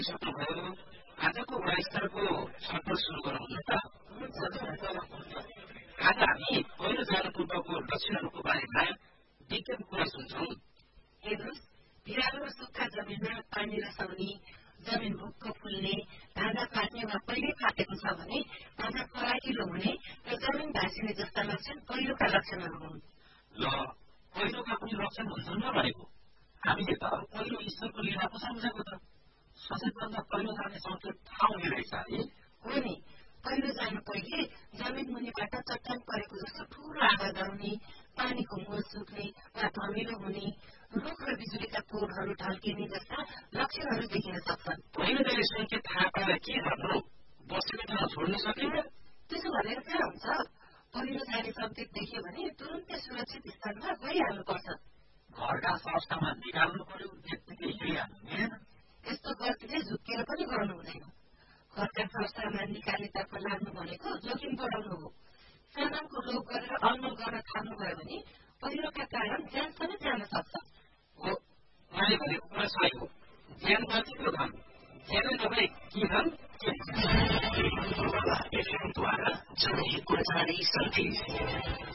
सक्नुभयो आजको वडास्तरको छलफल सुरु गरौँ न त। आज हामी पहिरो जानु पूर्वको लक्षणहरूको बारेमा विज्ञानको कुरा सुन्छौँ। हेर्नुहोस्, बिरालो र सुक्खा जमिनमा पानी रसाउने, जमिन भुक्क फुल्ने, ढाँडा फाट्ने वा पहिले फाटेको छ भने ढाँडा फराकिलो हुने र जमिन भाँसिने जस्ता लक्षण पहिरोका लक्षणहरू हुन्। ल, पहिरोका पनि लक्षण हुन्छन् र भनेको हामीले त पहिरो ईश्वरको लीला पो सम्झेको त। सबैभन्दा पहिरो जाने सङ्केत थाहा हुने रहेछ है। हो नि, पहिरो जानु पहिले जमिन मुनिबाट चट्टान परेको जस्तो ठूलो आवाज आउने, पानीको मुल सुक्ने वा धमिलो हुने, रुख र बिजुलीका पोलहरू ढल्किने जस्ता लक्षणहरू देखिन सक्छन्। पहिरो जाने सङ्केत थाहा पाएर के गर्नु? बसेको ठाउँ छोड्न सकिन्न? त्यसो भनेर कहाँ हुन्छ? पहिरो जाने सङ्केत देखियो भने तुरुन्तै सुरक्षित स्थानमा गइहाल्नुपर्छ। घरका सरसामान निकाल्नु पर्यो, त्यत्तिकै हिँडिहाल्नु। यस्तो गल्तीले झुक्केर पनि गर्नु हुँदैन। घरका सरसामान निकाल्नेतर्फ लाग्नु भनेको जोखिम बढाउनु हो। सामानको लोभ गरेर अलमल गर्न थाल्नुभयो भने पहिरोका कारण ज्यान समेत जान सक्छ। हो, मैले भनेको कुरा सही हो। ज्यान बाँचेको धन, ज्यानै नभए के धन? जनहितको जारी सन्देश।